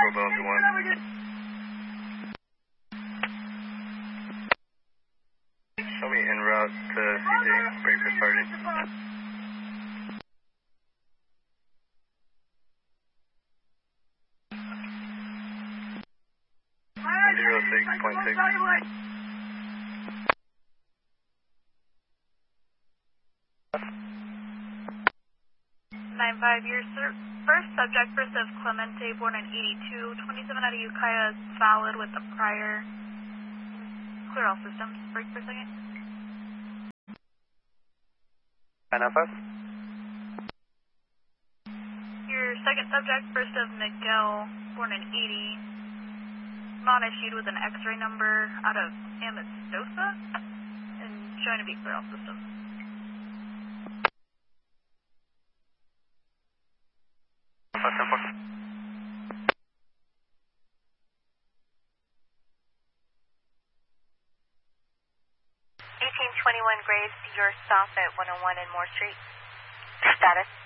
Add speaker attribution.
Speaker 1: Bounty 1. Show me en route to CJ, break for Sergeant. 06.6.
Speaker 2: 9-5, your first subject, first of Clemente, born in 82, 27 out of Ukiah, is valid with the prior. Clear all systems. Break for a second.
Speaker 1: 905.
Speaker 2: Your second subject, first of Miguel, born in 80, non-issued with an X-ray number out of Amistosa, and showing to be clear all systems.
Speaker 3: Graves, your stop at 101 and Moore Street. Status.